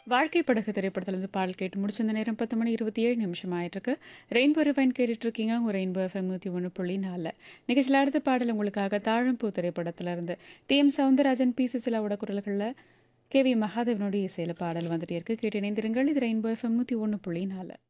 வாழ்க்கை படகு திரைப்படத்திலிருந்து பாடல் கேட்டு முடிச்ச இந்த நேரம் 10 மணி 27 நிமிஷம் ஆயிட்டிருக்கு. ரெயின்போ ரிவைன் கேட்டுட்ருக்கீங்க. உங்கள் ரெயின்போ எஃப்எம் 101.4 நிகழ்ச்சியில் அடுத்த பாடல் உங்களுக்காக தாழம்பூ திரைப்படத்திலிருந்து டி.எம். சவுந்தரராஜன், பி. சுசிலாவோட குரல்களில் கே.வி. மகாதேவனுடைய இசையில் பாடல் வந்துட்டே இருக்கு. கேட்டு இணைந்திருங்கள். இது ரெயின்போ எஃப்எம் 101.4.